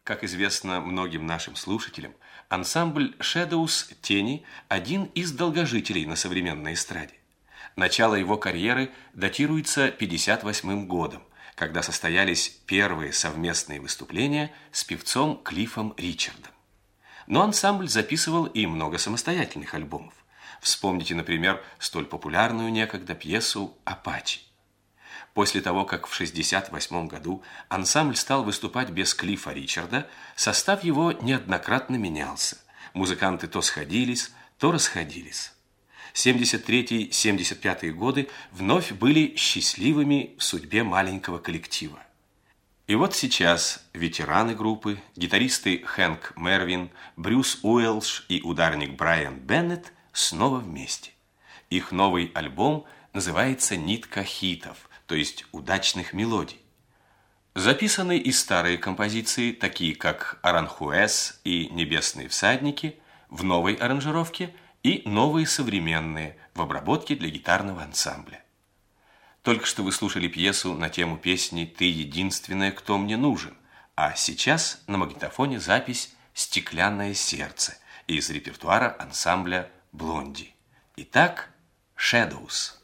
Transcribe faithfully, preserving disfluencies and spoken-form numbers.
Как известно многим нашим слушателям, ансамбль Shadows «Тени» – один из долгожителей на современной эстраде. Начало его карьеры датируется пятьдесят восьмым годом, когда состоялись первые совместные выступления с певцом Клиффом Ричардом. Но ансамбль записывал и много самостоятельных альбомов. Вспомните, например, столь популярную некогда пьесу «Апачи». После того, как в шестьдесят восьмом году ансамбль стал выступать без Клиффа Ричарда, состав его неоднократно менялся. Музыканты то сходились, то расходились. семьдесят третий — семьдесят пятый годы вновь были счастливыми в судьбе маленького коллектива. И вот сейчас ветераны группы, гитаристы Хэнк Мервин, Брюс Уэлш и ударник Брайан Беннет снова вместе. Их новый альбом называется «Нитка хитов», то есть удачных мелодий. Записаны и старые композиции, такие как «Аранхуэс» и «Небесные всадники» в новой аранжировке и новые современные в обработке для гитарного ансамбля. Только что вы слушали пьесу на тему песни «Ты единственная, кто мне нужен», а сейчас на магнитофоне запись «Стеклянное сердце» из репертуара ансамбля «Блонди». Итак, Shadows.